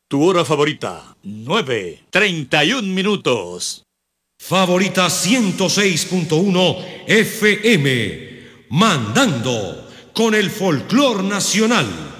Tu hora favorita, 9:31. Favorita 106.1 FM, mandando con el folclor nacional.